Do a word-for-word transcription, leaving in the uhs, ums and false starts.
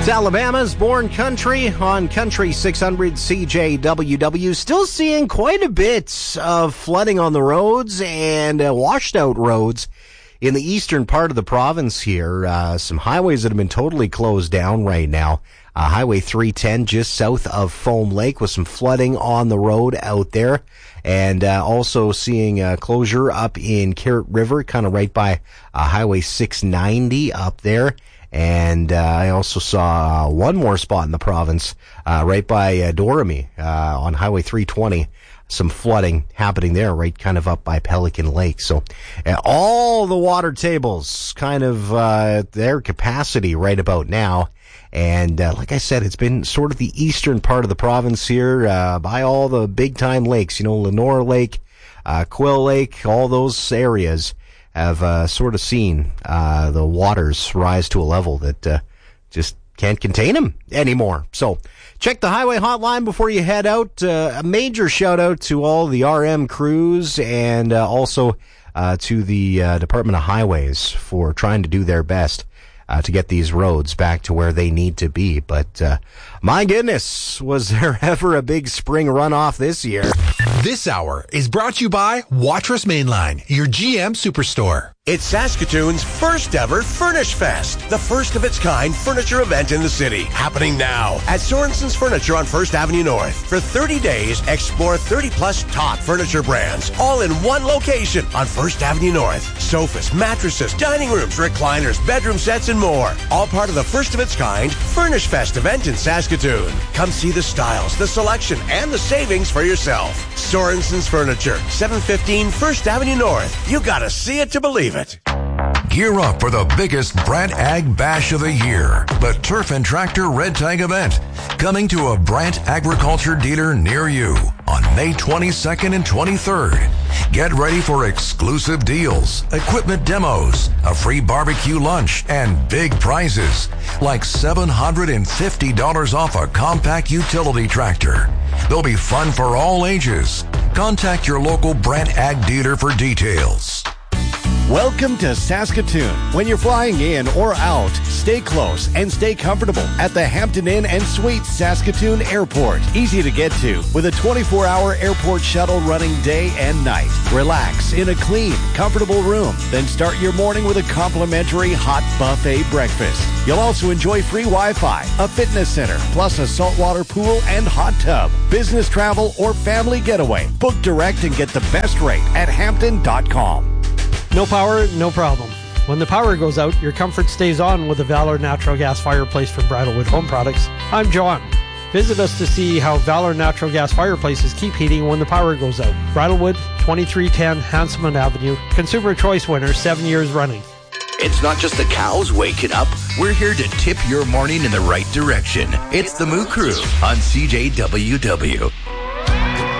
It's Alabama's Born Country on Country six hundred C J W W. Still seeing quite a bit of flooding on the roads and uh, washed out roads in the eastern part of the province here. Uh, some highways that have been totally closed down right now. Uh, Highway three ten just south of Foam Lake with some flooding on the road out there. And uh, also seeing uh, closure up in Carrot River, kind of right by uh, Highway six ninety up there. And uh, I also saw uh, one more spot in the province, uh, right by uh, Doramy, uh, on Highway three twenty. Some flooding happening there, right kind of up by Pelican Lake. So uh, all the water tables kind of uh, at their capacity right about now. And uh, like I said, it's been sort of the eastern part of the province here, uh, by all the big-time lakes. You know, Lenore Lake, uh, Quill Lake, all those areas have uh, sort of seen uh, the waters rise to a level that uh, just can't contain them anymore. So check the highway hotline before you head out. Uh, a major shout-out to all the R M crews and uh, also uh, to the uh, Department of Highways for trying to do their best Uh, to get these roads back to where they need to be. But, uh, my goodness, was there ever a big spring runoff this year? This hour is brought to you by Watrous Mainline, your G M Superstore. It's Saskatoon's first ever Furnish Fest, the first of its kind furniture event in the city, happening now at Sorensen's Furniture on First Avenue North. For thirty days, explore thirty plus top furniture brands, all in one location on First Avenue North. Sofas, mattresses, dining rooms, recliners, bedroom sets, and more. All part of the first of its kind Furnish Fest event in Saskatoon. Come see the styles, the selection, and the savings for yourself. Sorensen's Furniture, seven fifteen First Avenue North. You gotta see it to believe it. Gear up for the biggest Brant Ag Bash of the year, the Turf and Tractor Red Tag event, coming to a Brant Agriculture dealer near you on May twenty-second and twenty-third. Get ready for exclusive deals, equipment demos, a free barbecue lunch, and big prizes, like seven hundred fifty dollars off a compact utility tractor. There'll be fun for all ages. Contact your local Brant Ag dealer for details. Welcome to Saskatoon. When you're flying in or out, stay close and stay comfortable at the Hampton Inn and Suites Saskatoon Airport. Easy to get to with a twenty-four hour airport shuttle running day and night. Relax in a clean, comfortable room. Then start your morning with a complimentary hot buffet breakfast. You'll also enjoy free Wi-Fi, a fitness center, plus a saltwater pool and hot tub. Business travel or family getaway. Book direct and get the best rate at hampton dot com. No power, no problem. When the power goes out, your comfort stays on with the Valor Natural Gas Fireplace from Bridalwood Home Products. I'm John. Visit us to see how Valor Natural Gas Fireplaces keep heating when the power goes out. Bridalwood, twenty-three ten Hanselman Avenue. Consumer Choice winner, seven years running. It's not just the cows waking up. We're here to tip your morning in the right direction. It's the Moo Crew on C J W W.